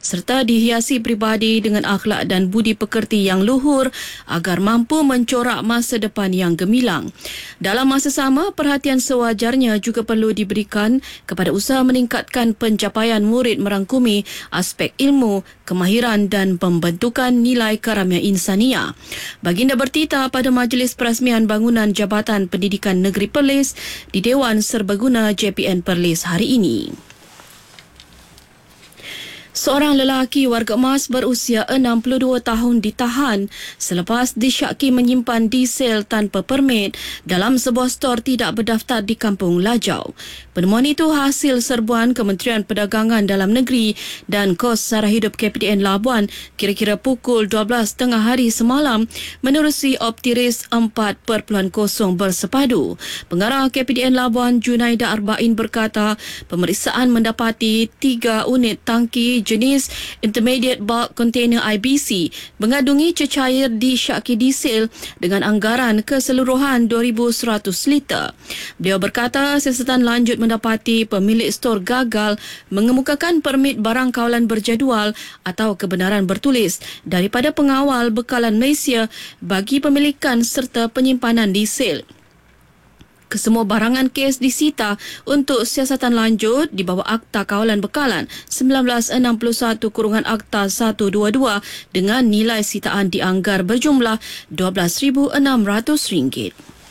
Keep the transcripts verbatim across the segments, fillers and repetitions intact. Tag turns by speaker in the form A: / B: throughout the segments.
A: serta dihiasi peribadi dengan akhlak dan budi pekerti yang luhur agar mampu mencorak masa depan yang gemilang. Dalam masa sama, perhatian sewajarnya juga perlu diberikan kepada usaha meningkatkan pencapaian murid merangkumi aspek ilmu, kemahiran dan pembentukan nilai karamia insania. Baginda bertita pada Majlis Perasmian Bangunan Jabatan Pendidikan Negeri Perlis di Dewan Serbaguna J P N Perlis hari ini. Seorang lelaki warga emas berusia enam puluh dua tahun ditahan selepas disyaki menyimpan diesel tanpa permit dalam sebuah stor tidak berdaftar di Kampung Lajau. Penemuan itu hasil serbuan Kementerian Perdagangan Dalam Negeri dan Kos Sara Hidup K P D N Labuan kira-kira pukul dua belas tiga puluh hari semalam menerusi Optiris empat titik kosong bersepadu. Pengarah K P D N Labuan Junaida Arba'in berkata pemeriksaan mendapati tiga unit tangki jenis Intermediate Bulk Container I B C mengandungi cecair disyaki diesel dengan anggaran keseluruhan dua ribu seratus liter. Beliau berkata siasatan lanjut mendapati pemilik stor gagal mengemukakan permit barang kawalan berjadual atau kebenaran bertulis daripada pengawal bekalan Malaysia bagi pemilikan serta penyimpanan diesel. Kesemua barangan kes disita untuk siasatan lanjut di bawah Akta Kawalan Bekalan seribu sembilan ratus enam puluh satu Akta seratus dua puluh dua dengan nilai sitaan dianggar berjumlah dua belas ribu enam ratus ringgit.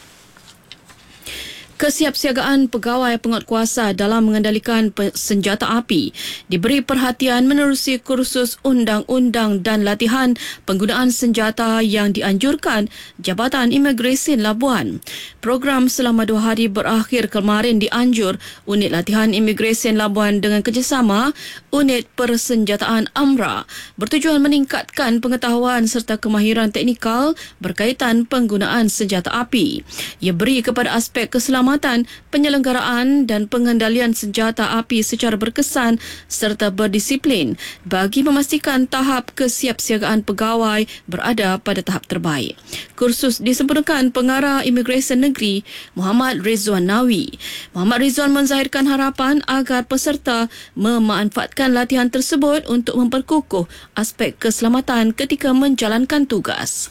A: Kesiapsiagaan pegawai penguatkuasa dalam mengendalikan senjata api diberi perhatian menerusi kursus undang-undang dan latihan penggunaan senjata yang dianjurkan Jabatan Imigresen Labuan. Program selama dua hari berakhir kemarin dianjur Unit Latihan Imigresen Labuan dengan kerjasama Unit Persenjataan AMRA bertujuan meningkatkan pengetahuan serta kemahiran teknikal berkaitan penggunaan senjata api. Ia beri kepada aspek keselamatan penyelenggaraan dan pengendalian senjata api secara berkesan serta berdisiplin bagi memastikan tahap kesiapsiagaan pegawai berada pada tahap terbaik. Kursus disempurnakan Pengarah Imigresen Negeri Muhammad Rizwan Nawi. Muhammad Rizwan menzahirkan harapan agar peserta memanfaatkan latihan tersebut untuk memperkukuh aspek keselamatan ketika menjalankan tugas.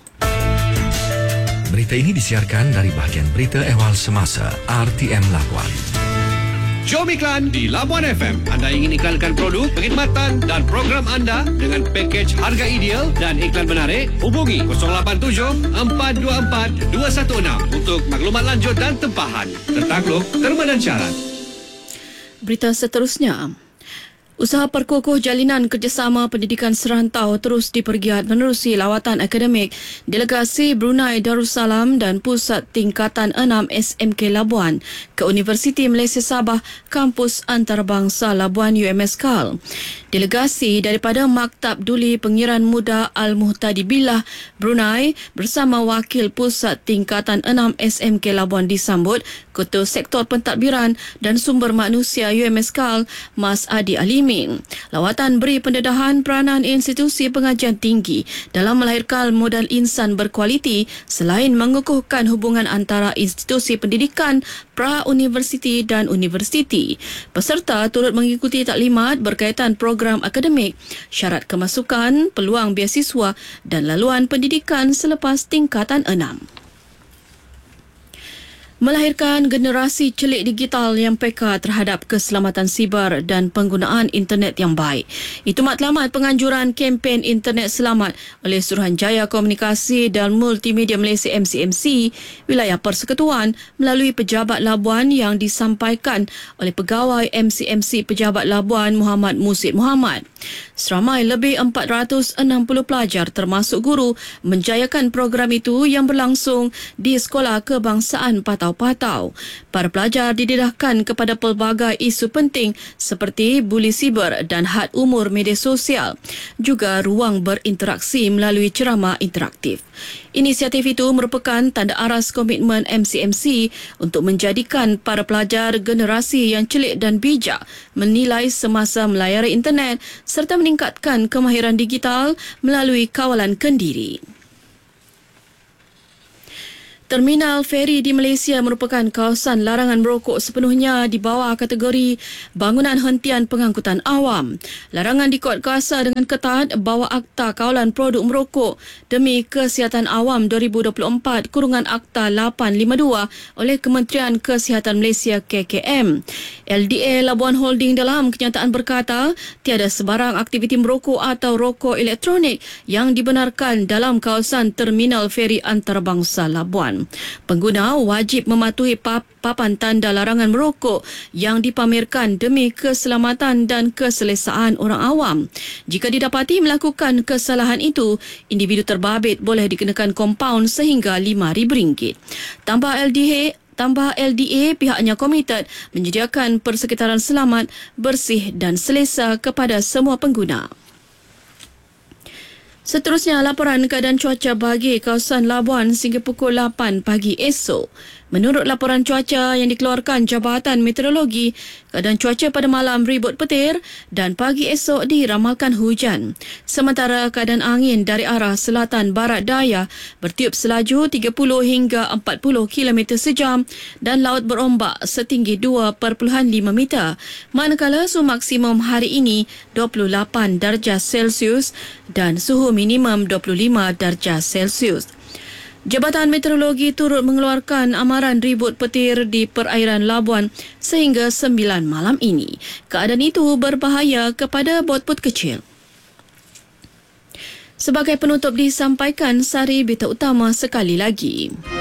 B: Berita ini disiarkan dari bahagian Berita Ehwal Semasa R T M Labuan.
C: Jom iklan di Labuan F M. Anda ingin iklankan produk, perkhidmatan dan program anda dengan pakej harga ideal dan iklan menarik? Hubungi kosong lapan tujuh empat dua empat dua satu enam untuk maklumat lanjut dan tempahan. Tertakluk terma dan syarat.
A: Berita seterusnya. Usaha perkukuh jalinan kerjasama pendidikan serantau terus dipergiat menerusi lawatan akademik delegasi Brunei Darussalam dan Pusat Tingkatan enam S M K Labuan ke Universiti Malaysia Sabah Kampus Antarabangsa Labuan U M S K A L. Delegasi daripada Maktab Duli Pengiran Muda Al-Muhtadi Billah Brunei bersama Wakil Pusat Tingkatan enam S M K Labuan disambut Ketua Sektor Pentadbiran dan Sumber Manusia U M S K A L Mas Adi Alim. Lawatan beri pendedahan peranan institusi pengajian tinggi dalam melahirkan modal insan berkualiti selain mengukuhkan hubungan antara institusi pendidikan, pra-universiti dan universiti. Peserta turut mengikuti taklimat berkaitan program akademik, syarat kemasukan, peluang beasiswa dan laluan pendidikan selepas tingkatan enam. Melahirkan generasi celik digital yang peka terhadap keselamatan siber dan penggunaan internet yang baik. Itu matlamat penganjuran kempen internet selamat oleh Suruhanjaya Komunikasi dan Multimedia Malaysia M C M C Wilayah Persekutuan melalui Pejabat Labuan yang disampaikan oleh Pegawai M C M C Pejabat Labuan Muhammad Musid Muhammad. Seramai lebih empat ratus enam puluh pelajar termasuk guru menjayakan program itu yang berlangsung di Sekolah Kebangsaan Patau-Patau. Para pelajar didedahkan kepada pelbagai isu penting seperti buli siber dan had umur media sosial, juga ruang berinteraksi melalui ceramah interaktif. Inisiatif itu merupakan tanda aras komitmen M C M C untuk menjadikan para pelajar generasi yang celik dan bijak menilai semasa melayari internet serta meningkatkan kemahiran digital melalui kawalan kendiri. Terminal feri di Malaysia merupakan kawasan larangan merokok sepenuhnya di bawah kategori bangunan hentian pengangkutan awam. Larangan dikuat kuasa dengan ketat bawah Akta Kawalan Produk Merokok demi Kesihatan Awam dua ribu dua puluh empat kurungan Akta lapan lima dua oleh Kementerian Kesihatan Malaysia K K M. L D A Labuan Holding dalam kenyataan berkata tiada sebarang aktiviti merokok atau rokok elektronik yang dibenarkan dalam kawasan Terminal Feri Antarabangsa Labuan. Pengguna wajib mematuhi pap- papan tanda larangan merokok yang dipamerkan demi keselamatan dan keselesaan orang awam. Jika didapati melakukan kesalahan itu, individu terbabit boleh dikenakan kompaun sehingga lima ribu ringgit. Tambah L D A Tambah L D A, pihaknya komited menyediakan persekitaran selamat, bersih dan selesa kepada semua pengguna. Seterusnya, laporan keadaan cuaca bagi kawasan Labuan sehingga pukul lapan pagi esok. Menurut laporan cuaca yang dikeluarkan Jabatan Meteorologi, keadaan cuaca pada malam ribut petir dan pagi esok diramalkan hujan. Sementara keadaan angin dari arah selatan barat daya bertiup selaju tiga puluh hingga empat puluh kilometer sejam dan laut berombak setinggi dua perpuluhan lima meter. Manakala suhu maksimum hari ini dua puluh lapan darjah Celsius dan suhu minimum dua puluh lima darjah Celsius. Jabatan Meteorologi turut mengeluarkan amaran ribut petir di perairan Labuan sehingga sembilan malam ini. Keadaan itu berbahaya kepada bot-bot kecil. Sebagai penutup disampaikan sari berita utama sekali lagi.